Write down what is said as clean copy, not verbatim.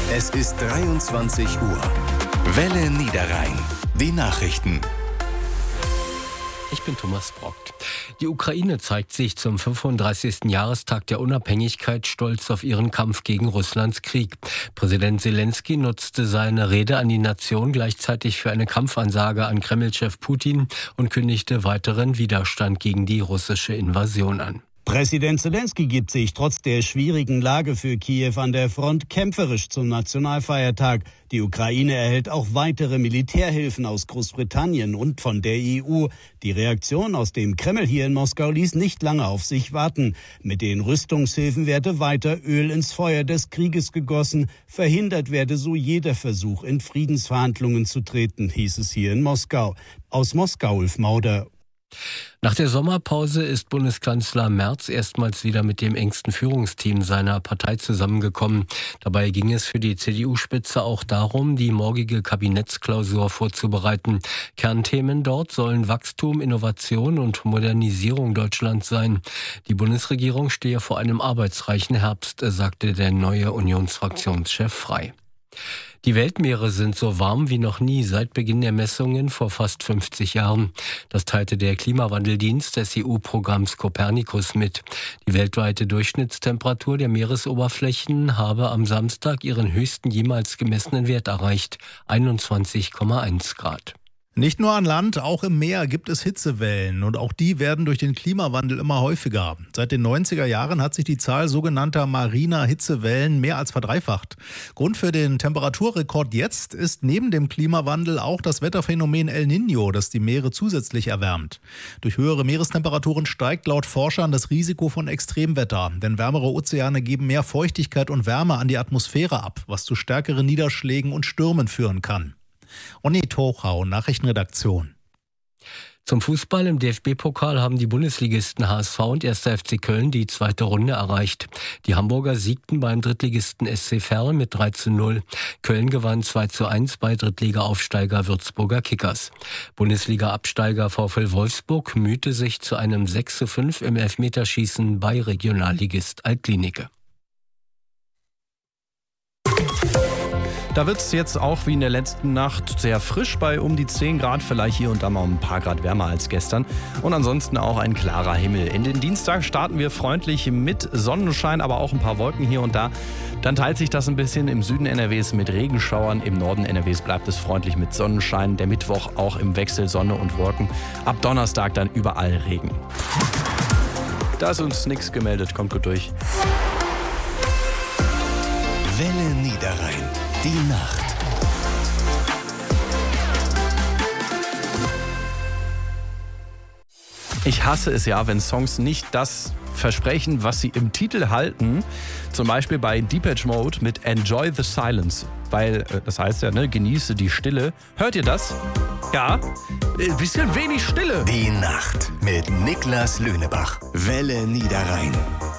Es ist 23 Uhr. Welle Niederrhein. Die Nachrichten. Ich bin Thomas Brockt. Die Ukraine zeigt sich zum 35. Jahrestag der Unabhängigkeit stolz auf ihren Kampf gegen Russlands Krieg. Präsident Selenskyj nutzte seine Rede an die Nation gleichzeitig für eine Kampfansage an Kreml-Chef Putin und kündigte weiteren Widerstand gegen die russische Invasion an. Präsident Selenskyj gibt sich trotz der schwierigen Lage für Kiew an der Front kämpferisch zum Nationalfeiertag. Die Ukraine erhält auch weitere Militärhilfen aus Großbritannien und von der EU. Die Reaktion aus dem Kreml hier in Moskau ließ nicht lange auf sich warten. Mit den Rüstungshilfen werde weiter Öl ins Feuer des Krieges gegossen. Verhindert werde so jeder Versuch, in Friedensverhandlungen zu treten, hieß es hier in Moskau. Aus Moskau, Ulf Mauder. Nach der Sommerpause ist Bundeskanzler Merz erstmals wieder mit dem engsten Führungsteam seiner Partei zusammengekommen. Dabei ging es für die CDU-Spitze auch darum, die morgige Kabinettsklausur vorzubereiten. Kernthemen dort sollen Wachstum, Innovation und Modernisierung Deutschlands sein. Die Bundesregierung stehe vor einem arbeitsreichen Herbst, sagte der neue Unionsfraktionschef Frey. Die Weltmeere sind so warm wie noch nie seit Beginn der Messungen vor fast 50 Jahren. Das teilte der Klimawandeldienst des EU-Programms Copernicus mit. Die weltweite Durchschnittstemperatur der Meeresoberflächen habe am Samstag ihren höchsten jemals gemessenen Wert erreicht, 21,1 Grad. Nicht nur an Land, auch im Meer gibt es Hitzewellen und auch die werden durch den Klimawandel immer häufiger. Seit den 90er Jahren hat sich die Zahl sogenannter mariner Hitzewellen mehr als verdreifacht. Grund für den Temperaturrekord jetzt ist neben dem Klimawandel auch das Wetterphänomen El Niño, das die Meere zusätzlich erwärmt. Durch höhere Meerestemperaturen steigt laut Forschern das Risiko von Extremwetter, denn wärmere Ozeane geben mehr Feuchtigkeit und Wärme an die Atmosphäre ab, was zu stärkeren Niederschlägen und Stürmen führen kann. Onni Tochau, Nachrichtenredaktion. Zum Fußball im DFB-Pokal haben die Bundesligisten HSV und 1. FC Köln die zweite Runde erreicht. Die Hamburger siegten beim Drittligisten SC Verl mit 3:0. Köln gewann 2:1 bei Drittliga-Aufsteiger Würzburger Kickers. Bundesliga-Absteiger VfL Wolfsburg mühte sich zu einem 6:5 im Elfmeterschießen bei Regionalligist Altlinike. Da wird es jetzt auch wie in der letzten Nacht sehr frisch bei um die 10 Grad, vielleicht hier und da mal ein paar Grad wärmer als gestern. Und ansonsten auch ein klarer Himmel. In den Dienstag starten wir freundlich mit Sonnenschein, aber auch ein paar Wolken hier und da. Dann teilt sich das ein bisschen im Süden NRWs mit Regenschauern. Im Norden NRWs bleibt es freundlich mit Sonnenschein. Der Mittwoch auch im Wechsel Sonne und Wolken. Ab Donnerstag dann überall Regen. Da ist uns nichts gemeldet, kommt gut durch. Welle Niederrhein. Die Nacht. Ich hasse es ja, wenn Songs nicht das versprechen, was sie im Titel halten. Zum Beispiel bei Depeche Mode mit Enjoy the Silence. Weil, das heißt ja, genieße die Stille. Hört ihr das? Ja, ein bisschen wenig Stille. Die Nacht mit Niklas Lönebach. Welle Niederrhein.